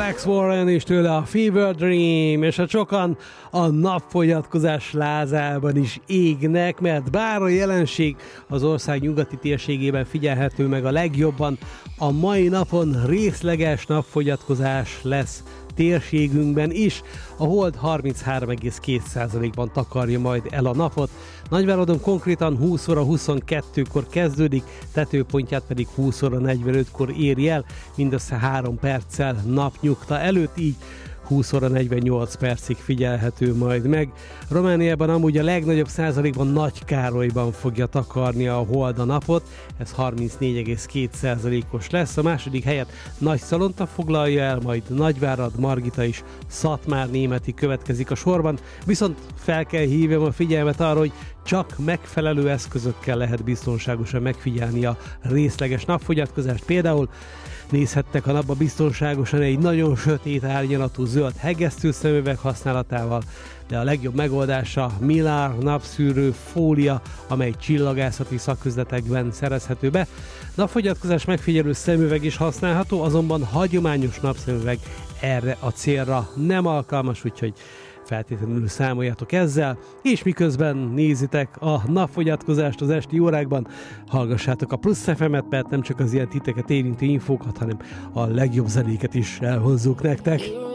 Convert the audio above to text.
Alex Warren és tőle a Fever Dream, és a sokan a napfogyatkozás lázában is égnek, mert bár a jelenség az ország nyugati térségében figyelhető meg a legjobban, a mai napon részleges napfogyatkozás lesz térségünkben is. A hold 33,2%-ban takarja majd el a napot. Nagyváradon konkrétan 20 óra 22-kor kezdődik, tetőpontját pedig 20 óra 45-kor éri el, mindössze 3 perccel napnyugta előtt, így 20 óra 48 percig figyelhető majd meg. Romániában amúgy a legnagyobb százalékban Nagykárolyban fogja takarni a hold a napot, ez 34,2%-os lesz. A második helyet Nagyszalonta foglalja el, majd Nagyvárad, Margita és Szatmár Németi következik a sorban, viszont fel kell hívjam a figyelmet arra, hogy csak megfelelő eszközökkel lehet biztonságosan megfigyelni a részleges napfogyatkozást. Például nézhettek a napba biztonságosan egy nagyon sötét árnyalatú zöld hegesztő szemüveg használatával, de a legjobb megoldás a Millar napszűrő fólia, amely csillagászati szaküzletekben szerezhető be. Napfogyatkozás megfigyelő szemüveg is használható, azonban hagyományos napszemüveg erre a célra nem alkalmas, úgyhogy feltétlenül számoljatok ezzel, és miközben nézitek a napfogyatkozást az esti órákban, hallgassátok a Plusz FM-et, mert nem csak az ilyen titeket érintő infókat, hanem a legjobb zenéket is elhozzuk nektek.